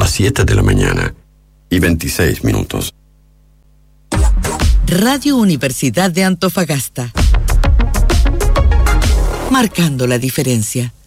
las 7 de la mañana y 26 minutos. Radio Universidad de Antofagasta. Marcando la diferencia.